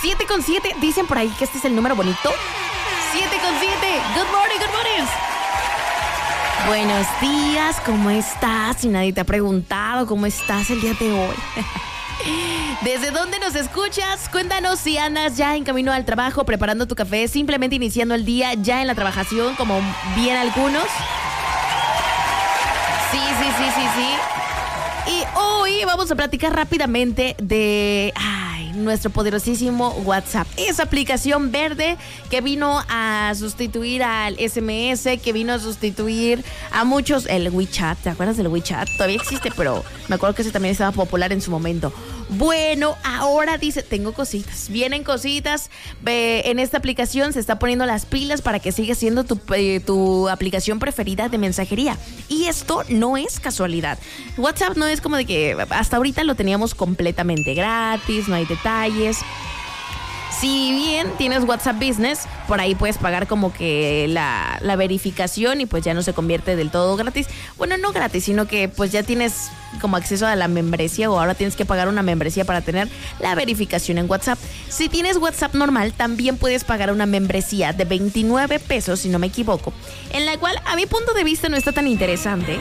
7:07, dicen por ahí que este es el número bonito. 7:07, good morning, good morning. Buenos días, ¿cómo estás? Si nadie te ha preguntado cómo estás el día de hoy. ¿Desde dónde nos escuchas? Cuéntanos si andas ya en camino al trabajo, preparando tu café, simplemente iniciando el día ya en la trabajación, como bien algunos. Sí. Y hoy vamos a platicar rápidamente de nuestro poderosísimo WhatsApp. Esa aplicación verde que vino a sustituir al SMS, que vino a sustituir a muchos, el WeChat. ¿Te acuerdas del WeChat? Todavía existe, pero me acuerdo que ese también estaba popular en su momento. Bueno, ahora dice, tengo cositas, vienen cositas. En esta aplicación se está poniendo las pilas para que siga siendo tu aplicación preferida de mensajería. Y esto no es casualidad. WhatsApp no es como de que hasta ahorita lo teníamos completamente gratis, no hay detalles. Si bien tienes WhatsApp Business, por ahí puedes pagar como que la verificación y pues ya no se convierte del todo gratis. Bueno, no gratis, sino que pues ya tienes como acceso a la membresía, o ahora tienes que pagar una membresía para tener la verificación en WhatsApp. Si tienes WhatsApp normal, también puedes pagar una membresía de 29 pesos, si no me equivoco, en la cual a mi punto de vista no está tan interesante.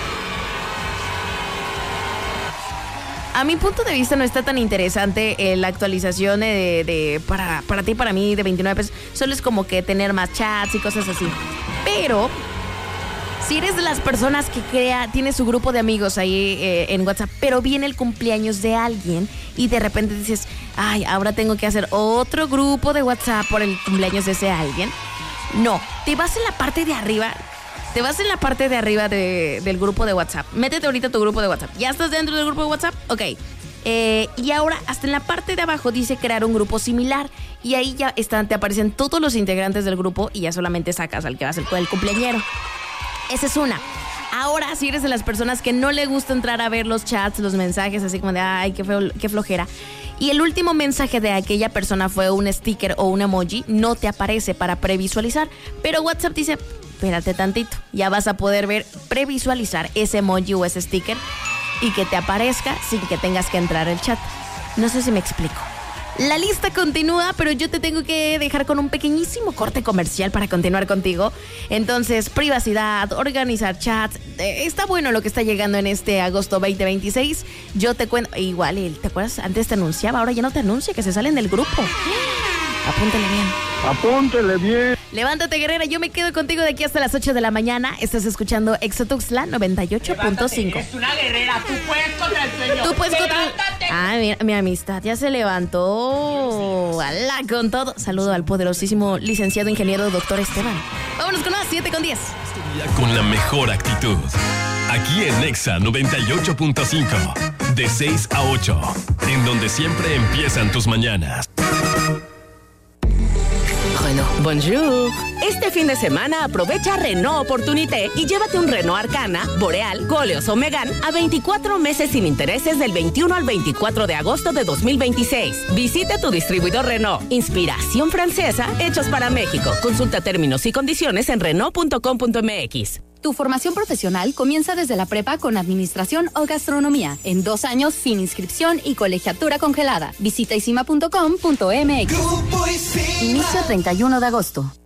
A mi punto de vista no está tan interesante la actualización para ti y para mí de 29 pesos. Solo es como que tener más chats y cosas así. Pero si eres de las personas que tiene su grupo de amigos ahí en WhatsApp, pero viene el cumpleaños de alguien y de repente dices, ahora tengo que hacer otro grupo de WhatsApp por el cumpleaños de ese alguien. No, te vas en la parte de arriba. Te vas en la parte de arriba del grupo de WhatsApp. Métete ahorita a tu grupo de WhatsApp. ¿Ya estás dentro del grupo de WhatsApp? Ok. Y ahora, hasta en la parte de abajo dice crear un grupo similar. Y ahí ya te aparecen todos los integrantes del grupo y ya solamente sacas al que va a ser el cumpleañero. Esa es una. Ahora, si eres de las personas que no le gusta entrar a ver los chats, los mensajes, así como de, qué feo, qué flojera, y el último mensaje de aquella persona fue un sticker o un emoji, no te aparece para previsualizar. Pero WhatsApp dice, espérate tantito, ya vas a poder previsualizar ese emoji o ese sticker y que te aparezca sin que tengas que entrar al chat. No sé si me explico. La lista continúa, pero yo te tengo que dejar con un pequeñísimo corte comercial para continuar contigo. Entonces, privacidad, organizar chats, está bueno lo que está llegando en este agosto 2026. Yo te cuento, igual, ¿te acuerdas? Antes te anunciaba, ahora ya no te anuncia, que se salen del grupo. Apúntele bien. Levántate, guerrera, yo me quedo contigo de aquí hasta las 8 de la mañana. Estás escuchando Exotuxtla 98.5. Es una guerrera, tú puedes contra el sueño. Tú puedes contra... mira, mi amistad ya se levantó. ¡Hala, con todo! Saludo al poderosísimo licenciado ingeniero doctor Esteban. Vámonos con las 7:10. Con la mejor actitud. Aquí en Exa 98.5. De 6 a 8. En donde siempre empiezan tus mañanas. Renault. Bonjour. Este fin de semana aprovecha Renault Opportunité y llévate un Renault Arcana, Boreal, Koleos o Megane a 24 meses sin intereses del 21 al 24 de agosto de 2026. Visite tu distribuidor Renault. Inspiración francesa, hechos para México. Consulta términos y condiciones en Renault.com.mx. Tu formación profesional comienza desde la prepa con administración o gastronomía. En 2 años sin inscripción y colegiatura congelada. Visita isima.com.mx. Inicio 31 de agosto.